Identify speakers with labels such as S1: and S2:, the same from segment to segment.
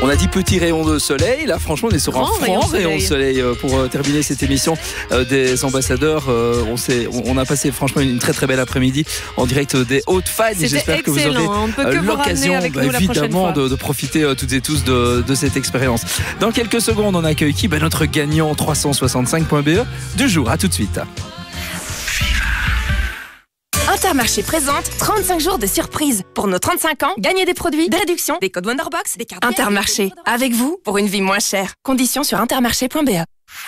S1: On a dit petit rayon de soleil. Là, franchement, on est sur un franc rayon de soleil pour terminer cette émission des ambassadeurs. On a passé franchement une très très belle après-midi en direct des Hauts-de-Fagne. J'espère que vous aurez l'occasion évidemment de profiter toutes et tous de cette expérience. Dans quelques secondes, on accueille qui? Notre gagnant 365.be du jour. À tout de suite.
S2: Intermarché présente 35 jours de surprise. Pour nos 35 ans, gagnez des produits, des réductions, des codes Wonderbox, des cartes. Intermarché, avec vous pour une vie moins chère. Conditions sur intermarché.be.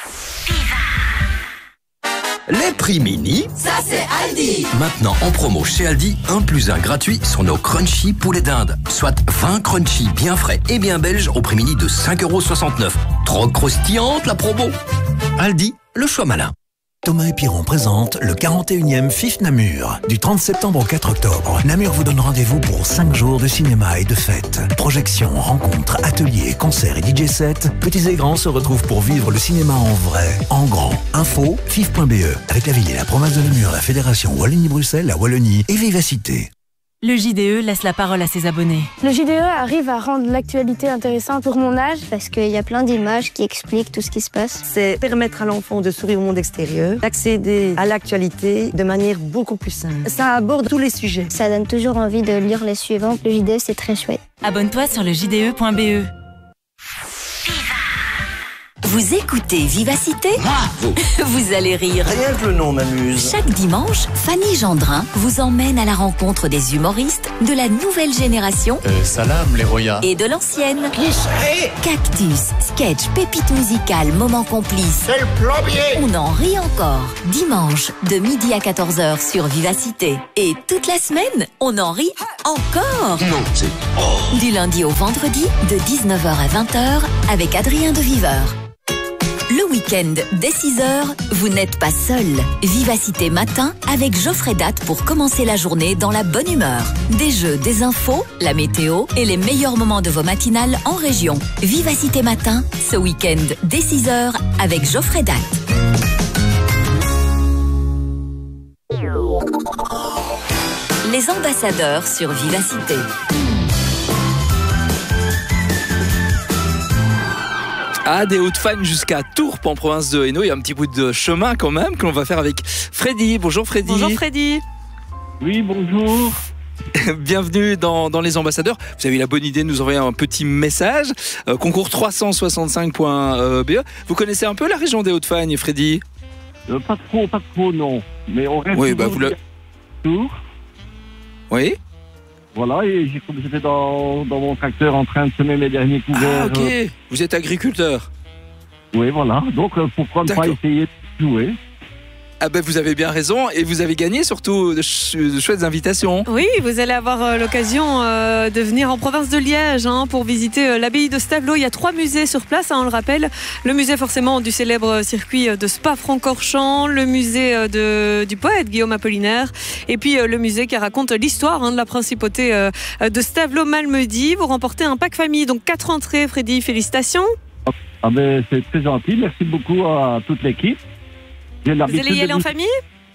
S3: Les prix mini,
S4: ça c'est Aldi.
S3: Maintenant en promo chez Aldi, 1 + 1 gratuit sur nos crunchy poulet d'Inde. Soit 20 crunchy bien frais et bien belges au prix mini de 5,69 €. Trop croustillante la promo. Aldi, le choix malin.
S5: Thomas et Piron présente le 41e FIF Namur. Du 30 septembre au 4 octobre, Namur vous donne rendez-vous pour 5 jours de cinéma et de fêtes. Projections, rencontres, ateliers, concerts et DJ sets. Petits et grands se retrouvent pour vivre le cinéma en vrai, en grand. Info, fif.be. Avec la ville et la province de Namur, la fédération Wallonie-Bruxelles, la Wallonie et Vivacité.
S6: Le JDE laisse la parole à ses abonnés.
S7: Le JDE arrive à rendre l'actualité intéressante pour mon âge.
S8: Parce qu'il y a plein d'images qui expliquent tout ce qui se passe.
S9: C'est permettre à l'enfant de s'ouvrir au monde extérieur, d'accéder à l'actualité de manière beaucoup plus simple. Ça aborde tous les sujets.
S8: Ça donne toujours envie de lire les suivants. Le JDE, c'est très chouette.
S6: Abonne-toi sur le JDE.be.
S10: Vous écoutez Vivacité ?
S3: Bravo.
S10: Vous allez rire.
S11: Rien que le nom m'amuse.
S10: Chaque dimanche, Fanny Gendrin vous emmène à la rencontre des humoristes de la nouvelle génération
S12: Salam les Roya
S10: et de l'ancienne.
S11: Qui c'est ?
S10: Cactus, sketch, pépite musicale, moment complice.
S11: C'est le plombier.
S10: On en rit encore. Dimanche, de midi à 14h sur Vivacité. Et toute la semaine, on en rit encore.
S11: Non, c'est... Oh.
S10: Du lundi au vendredi, de 19h à 20h, avec Adrien de Viveur. Le week-end, dès 6h, vous n'êtes pas seul. Vivacité matin avec Geoffrey Date pour commencer la journée dans la bonne humeur. Des jeux, des infos, la météo et les meilleurs moments de vos matinales en région. Vivacité matin, ce week-end, dès 6h avec Geoffrey Date. Les ambassadeurs sur Vivacité.
S1: Des Hauts-de-Fagne jusqu'à Tourpes en province de Hainaut. Il y a un petit bout de chemin quand même que l'on va faire avec Freddy. Bonjour Freddy.
S6: Bonjour Freddy.
S13: Oui, bonjour.
S1: Bienvenue dans les ambassadeurs. Vous avez eu la bonne idée de nous envoyer un petit message. Concours 365.be. Vous connaissez un peu la région des Hauts-de-Fagne, Freddy ?
S13: Pas trop, non. Mais on reste
S1: vous le...
S13: tour.
S1: Oui.
S13: Voilà, et j'étais dans mon tracteur en train de semer mes derniers couverts.
S1: Ah, ok. Vous êtes agriculteur.
S13: Oui, voilà. Donc, pourquoi ne pas essayer de jouer ?
S1: Ah ben vous avez bien raison et vous avez gagné surtout de chouettes invitations.
S6: Oui, vous allez avoir l'occasion de venir en province de Liège pour visiter l'abbaye de Stavelot. Il y a 3 musées sur place, on le rappelle. Le musée forcément du célèbre circuit de Spa-Francorchamps, le musée du poète Guillaume Apollinaire et puis le musée qui raconte l'histoire de la principauté de Stavelot-Malmedy. Vous remportez un pack famille, donc 4 entrées. Freddy, félicitations.
S13: Ah ben c'est très gentil, merci beaucoup à toute l'équipe.
S6: Vous allez y aller en famille ?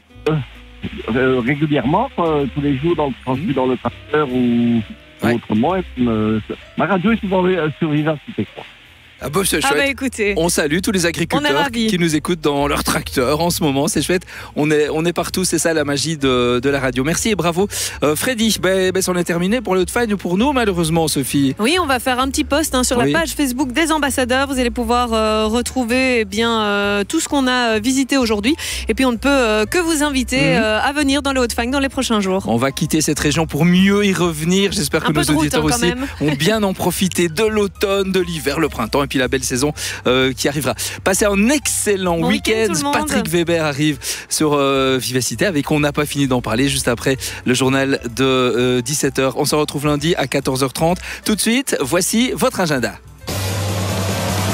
S13: Régulièrement, tous les jours quand je suis dans le tracteur ou autrement. Ma radio est souvent sur Vivacité.
S1: Ah bah c'est chouette.
S6: Écoutez,
S1: on salue tous les agriculteurs qui nous écoutent dans leur tracteur en ce moment, c'est chouette. On est partout, c'est ça la magie de la radio. Merci et bravo. Freddy, c'en est terminé pour le Hauts-de-Fagne, pour nous malheureusement
S6: Sophie. Oui, on va faire un petit post sur la page Facebook des ambassadeurs. Vous allez pouvoir retrouver tout ce qu'on a visité aujourd'hui. Et puis on ne peut que vous inviter à venir dans le Hauts-de-Fagne dans les prochains jours.
S1: On va quitter cette région pour mieux y revenir. J'espère que nos auditeurs aussi ont bien en profité de l'automne, de l'hiver, le printemps et puis la belle saison qui arrivera. Passez un excellent week-end. Patrick Weber arrive sur Vivacité avec On n'a pas fini d'en parler juste après le journal de 17h. On se retrouve lundi à 14h30. Tout de suite, voici votre agenda.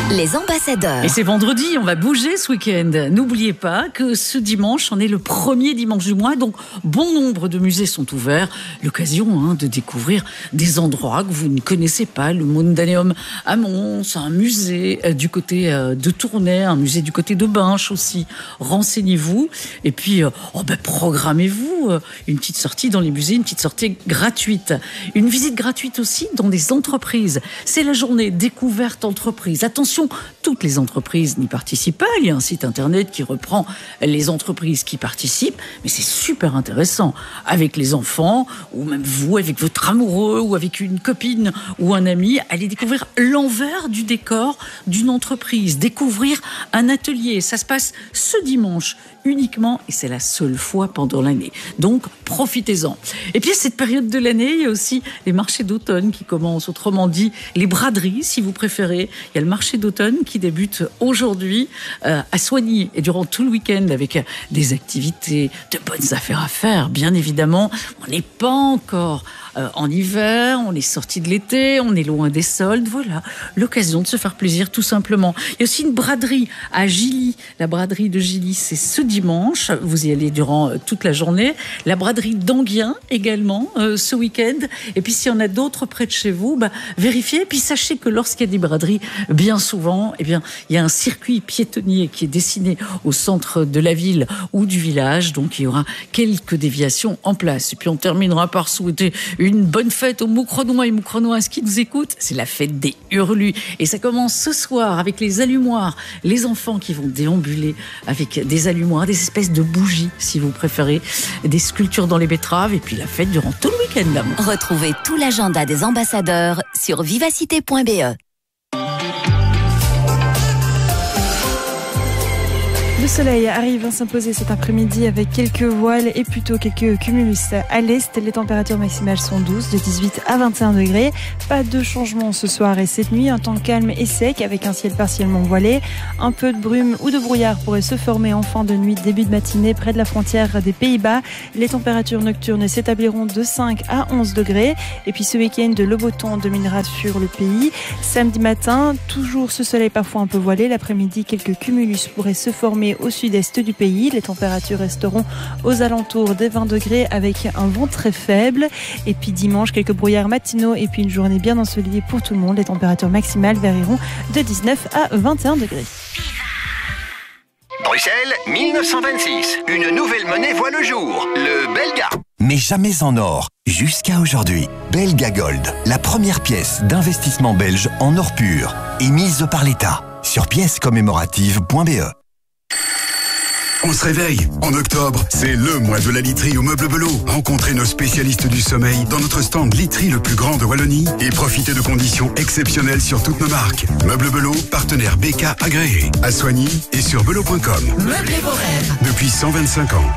S10: Les ambassadeurs.
S4: Et c'est vendredi, on va bouger ce week-end. N'oubliez pas que ce dimanche, on est le premier dimanche du mois, donc bon nombre de musées sont ouverts. L'occasion de découvrir des endroits que vous ne connaissez pas. Le Mondaneum à Mons, un musée du côté de Tournai, un musée du côté de Binche aussi. Renseignez-vous et puis programmez-vous une petite sortie dans les musées, une petite sortie gratuite. Une visite gratuite aussi dans des entreprises. C'est la journée découverte entreprise. Attention, toutes les entreprises n'y participent pas. Il y a un site internet qui reprend les entreprises qui participent, mais c'est super intéressant. Avec les enfants, ou même vous, avec votre amoureux, ou avec une copine ou un ami, allez découvrir l'envers du décor d'une entreprise, découvrir un atelier. Ça se passe ce dimanche uniquement, et c'est la seule fois pendant l'année. Donc, profitez-en. Et puis, à cette période de l'année, il y a aussi les marchés d'automne qui commencent. Autrement dit, les braderies, si vous préférez. Il y a le marché d'automne qui débute aujourd'hui à Soigny et durant tout le week-end avec des activités, de bonnes affaires à faire, bien évidemment. On n'est pas encore en hiver, on est sorti de l'été, on est loin des soldes. Voilà, l'occasion de se faire plaisir tout simplement. Il y a aussi une braderie à Gilly. La braderie de Gilly, c'est ce dimanche. Vous y allez durant toute la journée. La braderie d'Anguien également ce week-end. Et puis s'il y en a d'autres près de chez vous, vérifiez. Et puis sachez que lorsqu'il y a des braderies, bien souvent, il y a un circuit piétonnier qui est dessiné au centre de la ville ou du village. Donc il y aura quelques déviations en place. Et puis on terminera par souhaiter une bonne fête aux Moucronois et Moucronoises qui nous écoutent. C'est la fête des Hurlus. Et ça commence ce soir avec les allumoirs. Les enfants qui vont déambuler avec des allumoirs, des espèces de bougies, si vous préférez, des sculptures dans les betteraves. Et puis la fête durant tout le week-end, l'amour.
S10: Retrouvez tout l'agenda des ambassadeurs sur vivacité.be.
S7: Le soleil arrive à s'imposer cet après-midi avec quelques voiles et plutôt quelques cumulus à l'est. Les températures maximales sont douces, de 18 à 21 degrés. Pas de changement ce soir et cette nuit. Un temps calme et sec avec un ciel partiellement voilé. Un peu de brume ou de brouillard pourrait se former en fin de nuit, début de matinée près de la frontière des Pays-Bas. Les températures nocturnes s'établiront de 5 à 11 degrés. Et puis ce week-end, le beau temps dominera sur le pays. Samedi matin, toujours ce soleil parfois un peu voilé. L'après-midi, quelques cumulus pourraient se former au sud-est du pays. Les températures resteront aux alentours des 20 degrés avec un vent très faible. Et puis dimanche, quelques brouillards matinaux et puis une journée bien ensoleillée pour tout le monde. Les températures maximales varieront de 19 à 21 degrés.
S11: Bruxelles, 1926. Une nouvelle monnaie voit le jour, le Belga.
S12: Mais jamais en or. Jusqu'à aujourd'hui, Belga Gold, la première pièce d'investissement belge en or pur, émise par l'État sur piècescommémoratives.be.
S14: On se réveille. En octobre, c'est le mois de la literie au Meuble Belot. Rencontrez nos spécialistes du sommeil dans notre stand literie le plus grand de Wallonie et profitez de conditions exceptionnelles sur toutes nos marques. Meuble Belot, partenaire BK agréé. À Soigny et sur belot.com.
S10: Meublez vos rêves.
S14: Depuis 125 ans.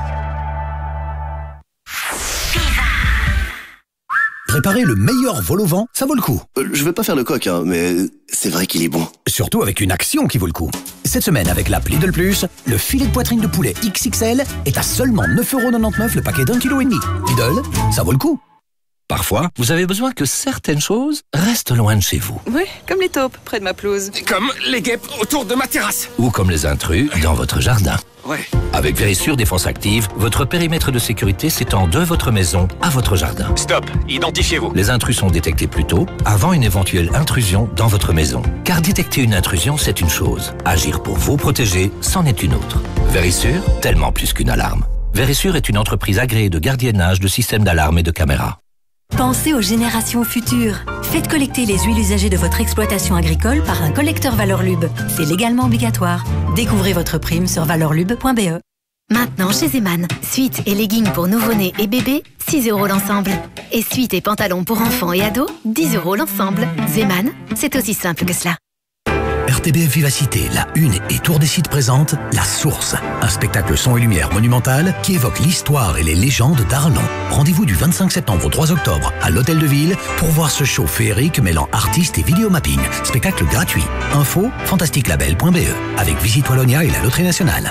S5: Préparer le meilleur vol au vent, ça vaut le coup.
S15: Je vais pas faire le coq, mais c'est vrai qu'il est bon.
S5: Surtout avec une action qui vaut le coup. Cette semaine, avec l'app Lidl Plus, le filet de poitrine de poulet XXL est à seulement 9,99€ le paquet d'1,5 kg. Lidl, ça vaut le coup.
S3: Parfois, vous avez besoin que certaines choses restent loin de chez vous.
S6: Oui, comme les taupes près de ma pelouse.
S11: Comme les guêpes autour de ma terrasse.
S3: Ou comme les intrus dans votre jardin.
S11: Ouais.
S3: Avec Vérissure Défense Active, votre périmètre de sécurité s'étend de votre maison à votre jardin.
S11: Stop, identifiez-vous.
S3: Les intrus sont détectés plus tôt, avant une éventuelle intrusion dans votre maison. Car détecter une intrusion, c'est une chose. Agir pour vous protéger, c'en est une autre. Vérissure, tellement plus qu'une alarme. Vérissure est une entreprise agréée de gardiennage de systèmes d'alarme et de caméras.
S10: Pensez aux générations futures. Faites collecter les huiles usagées de votre exploitation agricole par un collecteur Valeur Lube. C'est légalement obligatoire. Découvrez votre prime sur valeurlube.be.
S16: Maintenant chez Zeman, suites et leggings pour nouveau-nés et bébés, 6€ l'ensemble. Et suites et pantalons pour enfants et ados, 10€ l'ensemble. Zeman, c'est aussi simple que cela.
S5: RTBF Vivacité, la Une et Tour des Sites présente La Source, un spectacle son et lumière monumental qui évoque l'histoire et les légendes d'Arlon. Rendez-vous du 25 septembre au 3 octobre à l'Hôtel de Ville pour voir ce show féerique mêlant artistes et vidéomapping. Spectacle gratuit. Info fantasticlabel.be avec Visite Wallonia et la Loterie Nationale.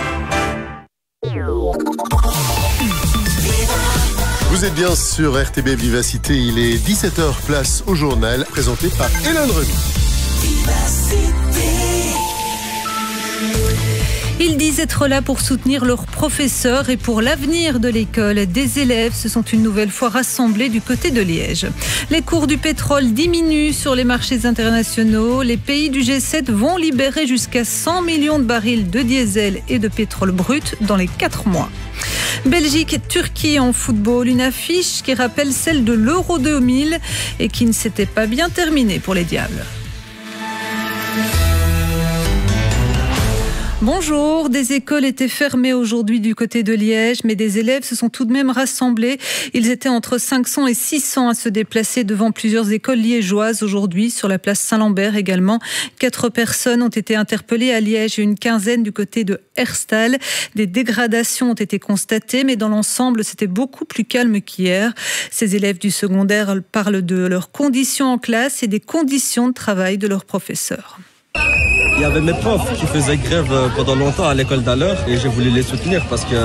S17: Vous êtes bien sur RTBF Vivacité, il est 17h, place au journal, présenté par Hélène Remy. Ils disent être là pour soutenir leurs professeurs et pour l'avenir de l'école. Des élèves se sont une nouvelle fois rassemblés du côté de Liège. Les cours du pétrole diminuent sur les marchés internationaux. Les pays du G7 vont libérer jusqu'à 100 millions de barils de diesel et de pétrole brut dans les 4 mois. Belgique-Turquie en football, une affiche qui rappelle celle de l'Euro 2000 et qui ne s'était pas bien terminée pour les Diables. Bonjour, des écoles étaient fermées aujourd'hui du côté de Liège, mais des élèves se sont tout de même rassemblés. Ils étaient entre 500 et 600 à se déplacer devant plusieurs écoles liégeoises aujourd'hui, sur la place Saint-Lambert également. 4 personnes ont été interpellées à Liège et une quinzaine du côté de Herstal. Des dégradations ont été constatées, mais dans l'ensemble, c'était beaucoup plus calme qu'hier. Ces élèves du secondaire parlent de leurs conditions en classe et des conditions de travail de leurs professeurs.
S18: Il y avait mes profs qui faisaient grève pendant longtemps à l'école d'Alleur et j'ai voulu les soutenir parce que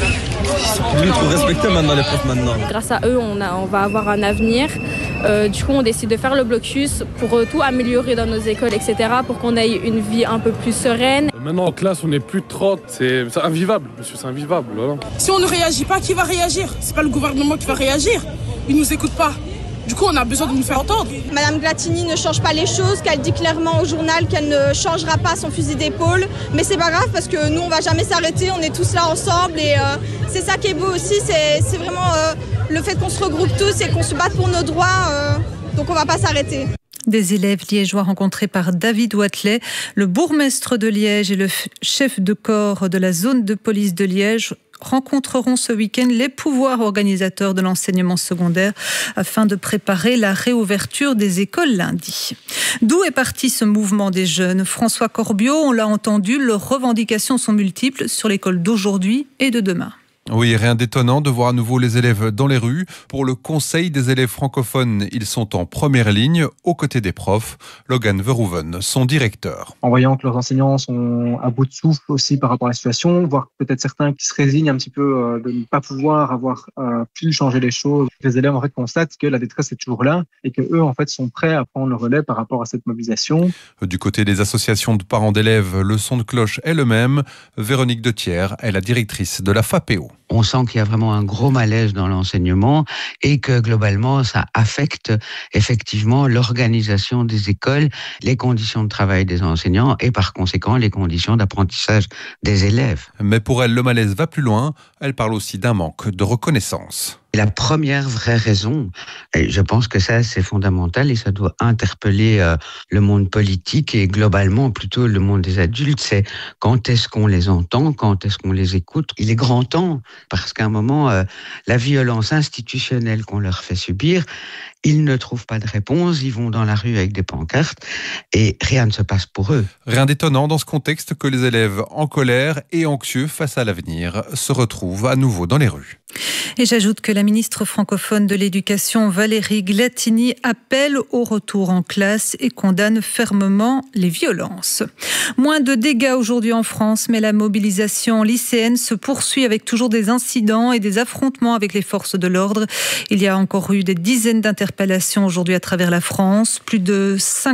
S18: ils sont plus trop respectés maintenant, les profs maintenant.
S19: Grâce à eux, on va avoir un avenir. Du coup, on décide de faire le blocus pour tout améliorer dans nos écoles, etc. pour qu'on ait une vie un peu plus sereine.
S20: Maintenant, en classe, on est plus de 30. C'est invivable, monsieur, c'est invivable. Voilà.
S21: Si on ne réagit pas, qui va réagir? C'est pas le gouvernement qui va réagir. Ils nous écoutent pas. Du coup, on a besoin de nous faire entendre.
S22: Madame Glatini ne change pas les choses, qu'elle dit clairement au journal qu'elle ne changera pas son fusil d'épaule. Mais c'est pas grave parce que nous, on va jamais s'arrêter, on est tous là ensemble. Et c'est ça qui est beau aussi, c'est vraiment le fait qu'on se regroupe tous et qu'on se batte pour nos droits. Donc on va pas s'arrêter.
S17: Des élèves liégeois rencontrés par David Watley, le bourgmestre de Liège et le chef de corps de la zone de police de Liège rencontreront ce week-end les pouvoirs organisateurs de l'enseignement secondaire afin de préparer la réouverture des écoles lundi. D'où est parti ce mouvement des jeunes? François Corbiot, on l'a entendu, leurs revendications sont multiples sur l'école d'aujourd'hui et de demain.
S23: Oui, rien d'étonnant de voir à nouveau les élèves dans les rues. Pour le Conseil des élèves francophones, ils sont en première ligne, aux côtés des profs. Logan Verhoeven, son directeur.
S24: En voyant que leurs enseignants sont à bout de souffle aussi par rapport à la situation, voire peut-être certains qui se résignent un petit peu de ne pas pouvoir avoir pu changer les choses. Les élèves en fait constatent que la détresse est toujours là et que eux en fait sont prêts à prendre le relais par rapport à cette mobilisation.
S23: Du côté des associations de parents d'élèves, le son de cloche est le même. Véronique Dethier est la directrice de la FAPEO.
S25: On sent qu'il y a vraiment un gros malaise dans l'enseignement et que globalement, ça affecte effectivement l'organisation des écoles, les conditions de travail des enseignants et par conséquent les conditions d'apprentissage des élèves.
S23: Mais pour elle, le malaise va plus loin. Elle parle aussi d'un manque de reconnaissance.
S25: La première vraie raison, et je pense que ça c'est fondamental et ça doit interpeller le monde politique et globalement plutôt le monde des adultes, c'est quand est-ce qu'on les entend, quand est-ce qu'on les écoute. Il est grand temps parce qu'à un moment, la violence institutionnelle qu'on leur fait subir, ils ne trouvent pas de réponse, ils vont dans la rue avec des pancartes et rien ne se passe pour eux.
S23: Rien d'étonnant dans ce contexte que les élèves en colère et anxieux face à l'avenir se retrouvent à nouveau dans les rues.
S17: Et j'ajoute que la ministre francophone de l'Éducation, Valérie Glatini, appelle au retour en classe et condamne fermement les violences. Moins de dégâts aujourd'hui en France, mais la mobilisation lycéenne se poursuit avec toujours des incidents et des affrontements avec les forces de l'ordre. Il y a encore eu des dizaines d'interpellations aujourd'hui à travers la France. Plus de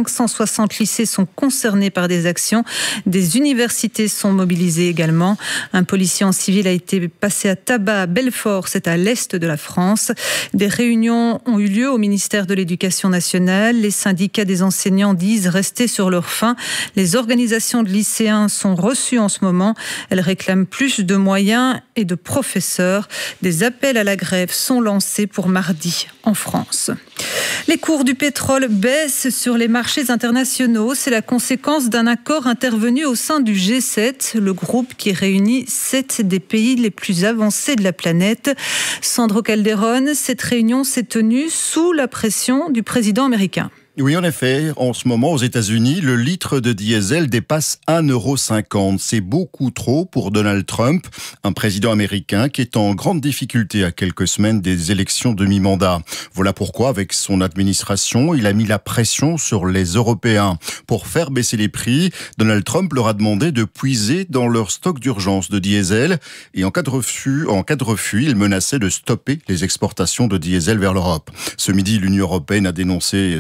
S17: 560 lycées sont concernés par des actions. Des universités sont mobilisées également. Un policier en civil a été passé à tabac à Belfort, c'est à l'est de la France. Des réunions ont eu lieu au ministère de l'Éducation nationale. Les syndicats des enseignants disent rester sur leur faim. Les organisations de lycéens sont reçues en ce moment. Elles réclament plus de moyens et de professeurs. Des appels à la grève sont lancés pour mardi en France. Les cours du pétrole baissent sur les marchés internationaux. C'est la conséquence d'un accord intervenu au sein du G7, le groupe qui réunit 7 des pays les plus avancés de la planète. Sandro Calderón, cette réunion s'est tenue sous la pression du président américain.
S26: Oui, en effet, en ce moment, aux États-Unis, le litre de diesel dépasse 1,50 €. C'est beaucoup trop pour Donald Trump, un président américain qui est en grande difficulté à quelques semaines des élections de mi-mandat. Voilà pourquoi, avec son administration, il a mis la pression sur les Européens. Pour faire baisser les prix, Donald Trump leur a demandé de puiser dans leur stock d'urgence de diesel. Et en cas de refus, il menaçait de stopper les exportations de diesel vers l'Europe. Ce midi, l'Union européenne a dénoncé cette menace.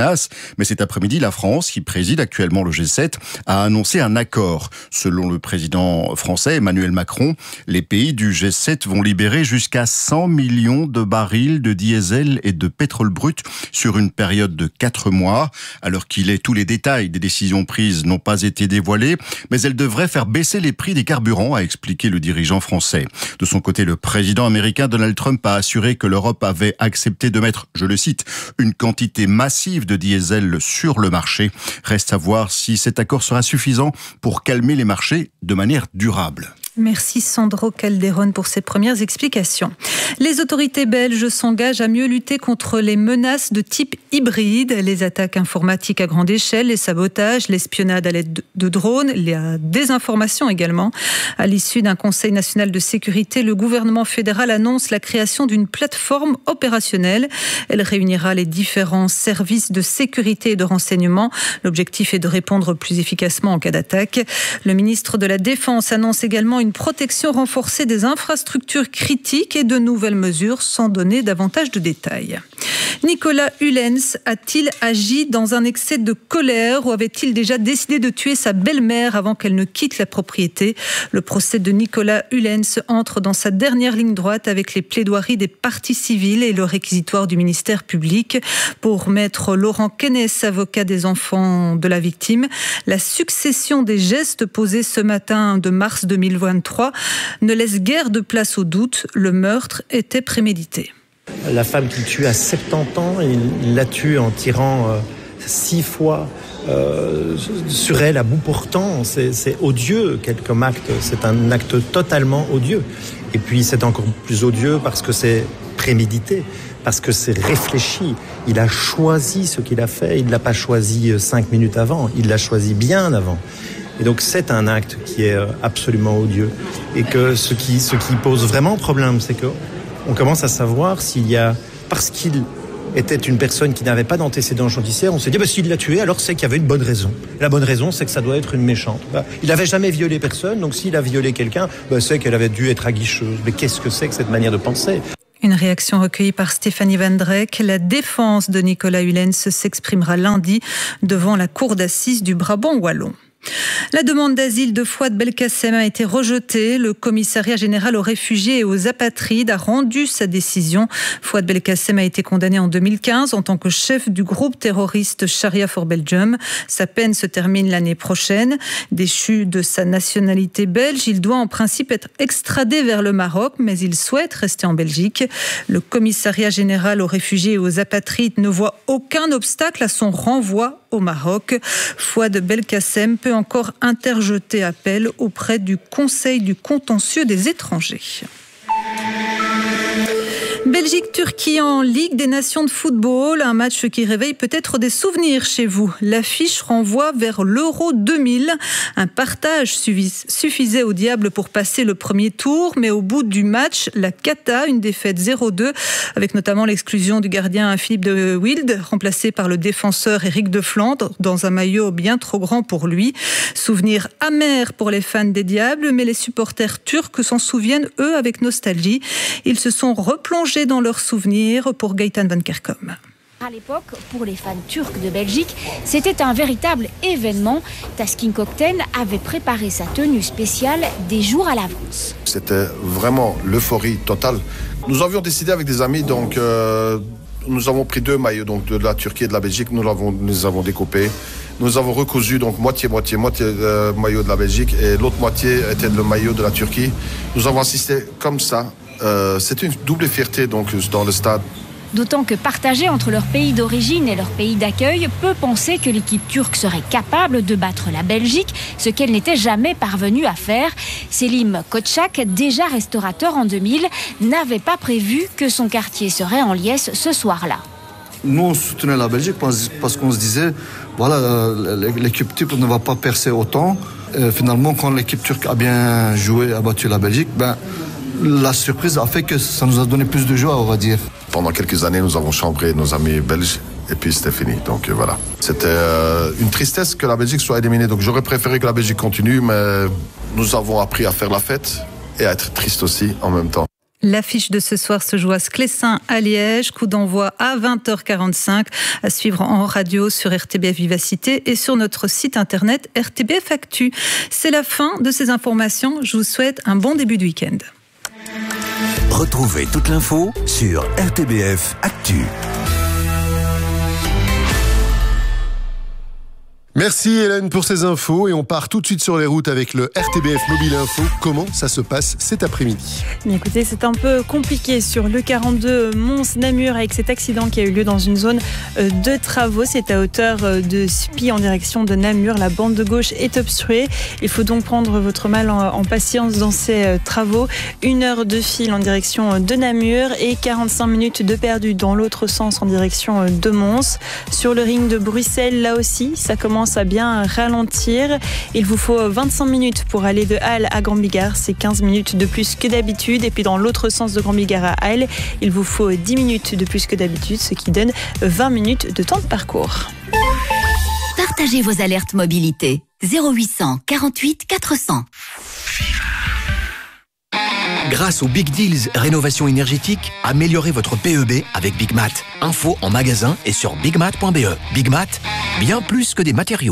S26: efficace. Mais cet après-midi, la France, qui préside actuellement le G7, a annoncé un accord. Selon le président français Emmanuel Macron, les pays du G7 vont libérer jusqu'à 100 millions de barils de diesel et de pétrole brut sur une période de 4 mois. Alors qu'il est, tous les détails des décisions prises n'ont pas été dévoilés, mais elles devraient faire baisser les prix des carburants, a expliqué le dirigeant français. De son côté, le président américain Donald Trump a assuré que l'Europe avait accepté de mettre, je le cite, une quantité massive de diesel sur le marché. Reste à voir si cet accord sera suffisant pour calmer les marchés de manière durable.
S17: Merci Sandro Calderon pour ces premières explications. Les autorités belges s'engagent à mieux lutter contre les menaces de type hybride, les attaques informatiques à grande échelle, les sabotages, l'espionnage à l'aide de drones, la désinformation également. À l'issue d'un Conseil national de sécurité, le gouvernement fédéral annonce la création d'une plateforme opérationnelle. Elle réunira les différents services de sécurité et de renseignement. L'objectif est de répondre plus efficacement en cas d'attaque. Le ministre de la Défense annonce également une protection renforcée des infrastructures critiques et de nouvelles mesures sans donner davantage de détails. Nicolas Hulens a-t-il agi dans un excès de colère ou avait-il déjà décidé de tuer sa belle-mère avant qu'elle ne quitte la propriété ? Le procès de Nicolas Hulens entre dans sa dernière ligne droite avec les plaidoiries des parties civiles et le réquisitoire du ministère public. Pour maître Laurent Kenneth, avocat des enfants de la victime, la succession des gestes posés ce matin de mars 2023 ne laisse guère de place au doute. Le meurtre était prémédité.
S1: La femme qu'il tue à 70 ans, il la tue en tirant 6 fois sur elle à bout portant. C'est odieux comme acte, c'est un acte totalement odieux. Et puis c'est encore plus odieux parce que c'est prémédité, parce que c'est réfléchi. Il a choisi ce qu'il a fait, il ne l'a pas choisi 5 minutes avant, il l'a choisi bien avant. Et donc c'est un acte qui est absolument odieux. Et que ce qui pose vraiment problème, c'est qu'on commence à savoir s'il y a, parce qu'il était une personne qui n'avait pas d'antécédents judiciaires, on s'est dit s'il l'a tué, alors c'est qu'il y avait une bonne raison. Et la bonne raison, c'est que ça doit être une méchante. Il n'avait jamais violé personne, donc s'il a violé quelqu'un, c'est qu'elle avait dû être aguicheuse. Mais qu'est-ce que c'est que cette manière de penser ?
S17: Une réaction recueillie par Stéphanie Van Drek. La défense de Nicolas Hulens s'exprimera lundi devant la cour d'assises du Brabant wallon. La demande d'asile de Fouad Belkacem a été rejetée. Le commissariat général aux réfugiés et aux apatrides a rendu sa décision. Fouad Belkacem a été condamné en 2015 en tant que chef du groupe terroriste Sharia for Belgium. Sa peine se termine l'année prochaine. Déchu de sa nationalité belge, il doit en principe être extradé vers le Maroc, mais il souhaite rester en Belgique. Le commissariat général aux réfugiés et aux apatrides ne voit aucun obstacle à son renvoi au Maroc. Fouad Belkacem peut encore interjeter appel auprès du Conseil du contentieux des étrangers. Belgique-Turquie en Ligue des Nations de football, un match qui réveille peut-être des souvenirs chez vous. L'affiche renvoie vers l'Euro 2000. Un partage suffisait au diable pour passer le premier tour, mais au bout du match, la cata, une défaite 0-2, avec notamment l'exclusion du gardien Philippe de Wilde, remplacé par le défenseur Éric de Flandre, dans un maillot bien trop grand pour lui. Souvenir amer pour les fans des Diables, mais les supporters turcs s'en souviennent, eux, avec nostalgie. Ils se sont replongés dans leurs souvenirs pour Gaëtan Van Kerkom.
S2: À l'époque, pour les fans turcs de Belgique, c'était un véritable événement. Taskin Kokten avait préparé sa tenue spéciale des jours à l'avance.
S4: C'était vraiment l'euphorie totale. Nous avions décidé avec des amis, donc nous avons pris 2 maillots, donc de la Turquie et de la Belgique, nous les avons découpés. Nous avons recousu donc moitié maillot de la Belgique et l'autre moitié était le maillot de la Turquie. Nous avons assisté comme ça. C'est une double fierté donc dans le stade.
S2: D'autant que partager entre leur pays d'origine et leur pays d'accueil peut penser que l'équipe turque serait capable de battre la Belgique, ce qu'elle n'était jamais parvenue à faire. Selim Koçak, déjà restaurateur en 2000, n'avait pas prévu que son quartier serait en liesse ce soir-là.
S8: Nous, on soutenait la Belgique parce qu'on se disait, voilà, l'équipe turque ne va pas percer autant. Finalement, quand l'équipe turque a bien joué, a battu la Belgique, la surprise a fait que ça nous a donné plus de joie, on va dire.
S4: Pendant quelques années, nous avons chambré nos amis belges et puis c'était fini. Donc voilà. C'était une tristesse que la Belgique soit éliminée. Donc j'aurais préféré que la Belgique continue, mais nous avons appris à faire la fête et à être triste aussi en même temps.
S17: L'affiche de ce soir se joue à Sclessin à Liège, coup d'envoi à 20h45, à suivre en radio sur RTBF Vivacité et sur notre site internet RTBF Actu. C'est la fin de ces informations, je vous souhaite un bon début de week-end.
S5: Retrouvez toute l'info sur RTBF Actu.
S7: Merci Hélène pour ces infos et on part tout de suite sur les routes avec le RTBF Mobile Info. Comment ça se passe cet après-midi?
S6: Écoutez, c'est un peu compliqué sur le 42 Mons-Namur avec cet accident qui a eu lieu dans une zone de travaux. C'est à hauteur de Spie en direction de Namur. La bande de gauche est obstruée. Il faut donc prendre votre mal en patience dans ces travaux. 1 heure de file en direction de Namur et 45 minutes de perdu dans l'autre sens en direction de Mons. Sur le ring de Bruxelles, là aussi, ça commence à bien ralentir. Il vous faut 25 minutes pour aller de Halle à Grand-Bigard. C'est 15 minutes de plus que d'habitude. Et puis dans l'autre sens de Grand-Bigard à Halle, il vous faut 10 minutes de plus que d'habitude, ce qui donne 20 minutes de temps de parcours.
S10: Partagez vos alertes mobilité. 0800 48 400.
S3: Grâce aux Big Deals Rénovation énergétique, améliorez votre PEB avec Big Mat. Info en magasin et sur bigmat.be. Big Mat, bien plus que des matériaux.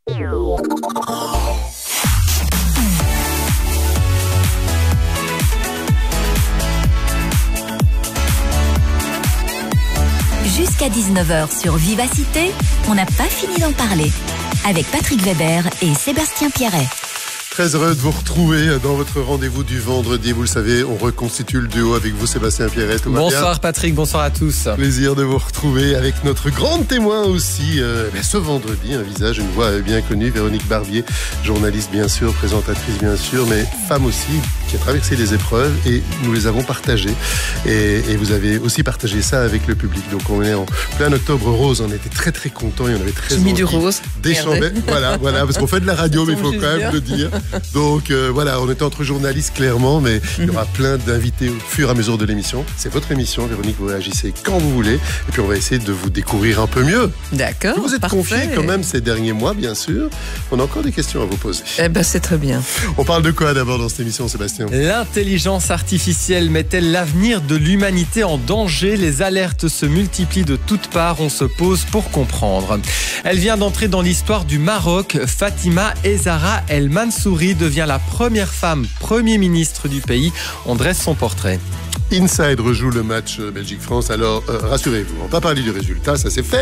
S10: Jusqu'à 19h sur Vivacité, on n'a pas fini d'en parler. Avec Patrick Weber et Sébastien Pierret.
S7: Très heureux de vous retrouver dans votre rendez-vous du vendredi. Vous le savez, on reconstitue le duo avec vous, Sébastien Pierret.
S9: Bonsoir Patrick, bonsoir à tous.
S7: Plaisir de vous retrouver avec notre grande témoin aussi. Ce vendredi, un visage, une voix bien connue, Véronique Barbier, journaliste bien sûr, présentatrice bien sûr, mais femme aussi, qui a traversé des épreuves et nous les avons partagées. Et vous avez aussi partagé ça avec le public. Donc on est en plein octobre rose, on était très très contents et on avait très envie
S9: du rose
S7: d'échanger. Voilà, parce qu'on fait de la radio, mais il faut quand même le dire. Donc voilà, on était entre journalistes clairement, mais il y aura plein d'invités au fur et à mesure de l'émission. C'est votre émission, Véronique, vous réagissez quand vous voulez. Et puis on va essayer de vous découvrir un peu mieux.
S9: D'accord.
S7: Vous êtes confiés quand même ces derniers mois, bien sûr. On a encore des questions à vous poser.
S9: Eh ben c'est très bien.
S7: On parle de quoi d'abord dans cette émission, Sébastien?
S9: L'intelligence artificielle met-elle l'avenir de l'humanité en danger? Les alertes se multiplient de toutes parts, on se pose pour comprendre. Elle vient d'entrer dans l'histoire du Maroc. Fatima Ezzara El Mansouri devient la première femme Premier ministre du pays. On dresse son portrait.
S7: Inside rejoue le match Belgique-France. Alors rassurez-vous, on va pas parler du résultat, ça c'est fait.